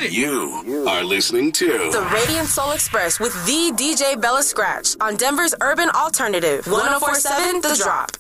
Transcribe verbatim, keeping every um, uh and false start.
You are listening to The Radiant Soul Express with the D J Bella Scratch on Denver's Urban Alternative. one oh four point seven The Drop.